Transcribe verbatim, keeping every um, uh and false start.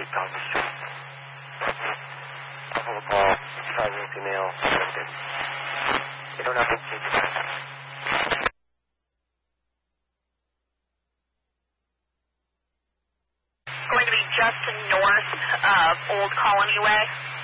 Congress Street. Buffalo Paul, five Yankee Mail, London. They don't have to take it back. Going to be just north of Old Colony Way.